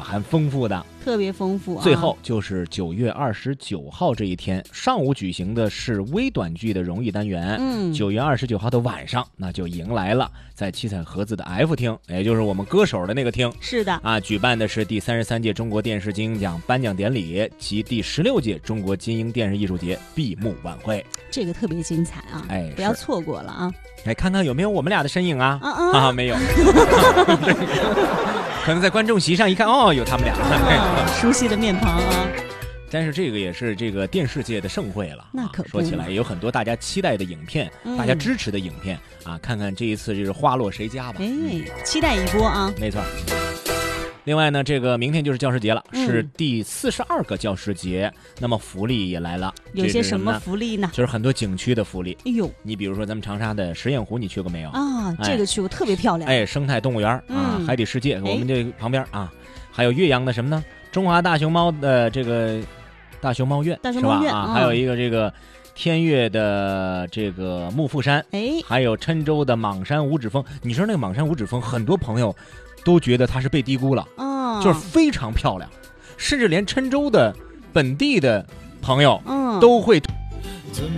很丰富的， 特别丰富啊。 最后就是9月29号这一天上午举行的是微短剧的荣誉单元。9月29号的晚上，那就迎来了在七彩盒子的 F 厅，也就是我们歌手的那个厅。 是的啊，举办的是第33届中国电视金鹰奖颁奖典礼及第16届中国金鹰电视艺术节闭幕晚会。 这个特别精彩啊！ 哎， 不要错过了啊！ 哎，看看有没有我们俩的身影啊？没有。可能在观众席上一看，哦，有他们俩， 熟悉的面庞啊！ 但是这个也是这个电视界的盛会了， 那可不说起来也有很多大家期待的影片，大家支持的影片啊，看看这一次就是花落谁家吧。 期待一波啊！ 没错。另外呢，这个明天就是教师节了，是第42个教师节，那么福利也来了。 有些什么福利呢？ 就是很多景区的福利。 哎呦， 你比如说咱们长沙的石堰湖，你去过没有啊？这个去过，特别漂亮。 哎，生态动物园啊，海底世界，我们这旁边啊，还有岳阳的什么呢？中华大熊猫的这个大熊猫院，是吧？啊，还有一个这个天悦的这个木富山，还有郴州的莽山五指峰。你说那个莽山五指峰，很多朋友都觉得它是被低估了，就是非常漂亮，甚至连郴州的本地的朋友都会